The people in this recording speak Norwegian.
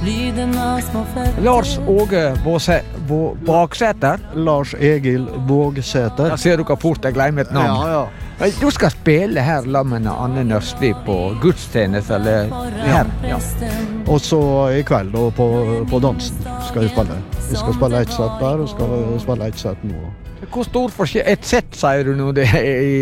Lars Åge Baksæter. Lars Egil Vågsæter. Da ser du hvor fort jeg glemmer et navn. Ja. Du skal spille her sammen med Anne Nørsli på gudstjeneste, eller her. Ja. Og så i kveld da, på dansen skal vi spille. Vi skal spille et sett der, og skal spille et sett nå. Hvor stor forskjell? Et sett, sier du nå, det er i